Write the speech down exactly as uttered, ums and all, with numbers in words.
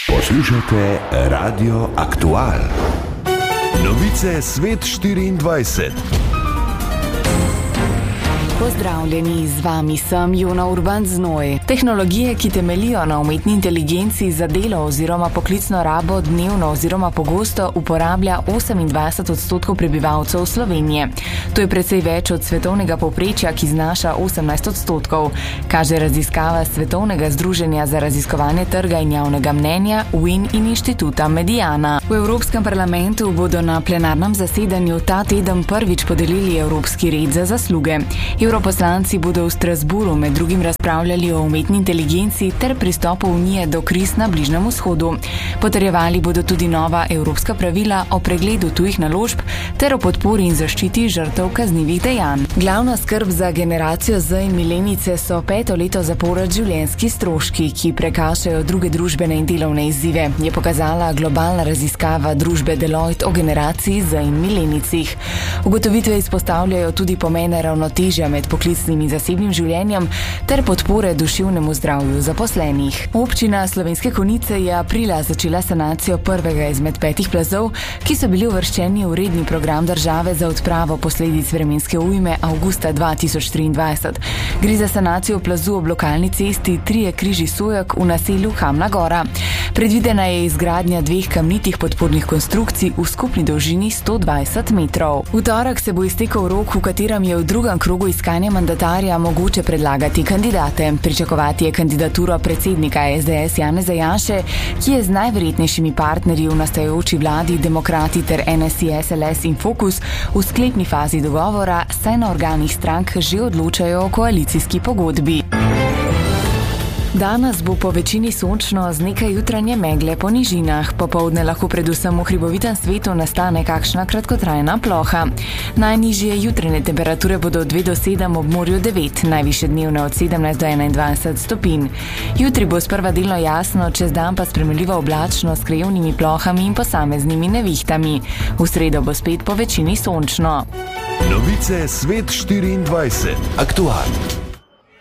Poslušate Radio Aktual. Novice Svet štiriindvajset. Pozdravljeni, z vami sem Jona Urban Znoj. Tehnologije, ki temeljijo na umetni inteligenci za delo oziroma poklicno rabo dnevno oziroma pogosto uporablja osemindvajset odstotkov prebivalcev Slovenije. To je precej več od svetovnega povprečja, ki znaša osemnajst odstotkov, kaže raziskava Svetovnega združenja za raziskovanje trga in javnega mnenja W I N in inštituta Mediana. V Evropskem parlamentu bodo na plenarnem zasedanju ta teden prvič podelili Evropski red za zasluge. Evroposlanci bodo v Strasburu med drugim razpravljali o umetni inteligenci ter pristopu Unije do kriz na Bližnjem vzhodu. Potrjevali bodo tudi nova evropska pravila o pregledu tujih naložb ter o podpori in zaščiti žrtev kaznivih dejanj. Glavna skrb za generacijo Z in milenice so peto leto zapored življenjski stroški, ki prekašajo druge družbene in delovne izzive, je pokazala globalna raziskava družbe Deloitte o generaciji Z in milenicih. Ugotovitve izpostavljajo tudi pomene ravnotežja med poklicnim in zasebnim življenjem ter podpore duševnemu zdravju zaposlenih. Občina Slovenske Konjice je aprila začela sanacijo prvega izmed petih plazov, ki so bili uvrščeni v redni program države za odpravo posledic vremenske ujme avgusta dva tisoč triindvajset. Gre za sanacijo plazu ob lokalni cesti Trije križi Sojek v naselju Kamna Gora. Predvidena je izgradnja dveh kamnitih podpornih konstrukcij v skupni dolžini sto dvajset metrov. V torek se bo iztekel rok, v katerem je v drugem krogu iskanja mandatarja mogoče predlagati kandidate. Pričakovati je kandidaturo predsednika S D S Janeza Janše, ki je z najverjetnejšimi partnerji v nastajajoči vladi Demokrati ter N S I S L S in Fokus v sklepni fazi dogovora, saj na organih strank že odločajo o koalicijski pogodbi. Danes bo po večini sončno z nekaj jutranje megle po nižinah. Popoldne lahko predvsem v hribovitem svetu nastane kakšna kratkotrajna ploha. Najnižje jutranje temperature bodo od dve do sedem, ob morju devet, najvišje dnevne od sedemnajst do enaindvajset stopinj. Jutri bo sprva delno jasno, čez dan pa spremenljivo oblačno s krajevnimi plohami in posameznimi nevihtami. V sredo bo spet po večini sončno. Novice Svet štiriindvajset. Aktual.